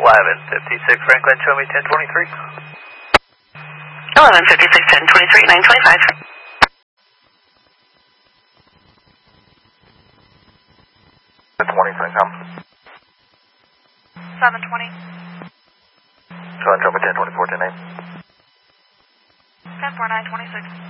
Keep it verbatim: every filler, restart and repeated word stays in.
eleven fifty-six Franklin, show me ten twenty-three. eleven fifty-six, ten twenty-three, nine twenty-five. twenty-three, come. seven twenty. Go ahead, show me ten twenty-four, ten eight. ten four, nine twenty-six.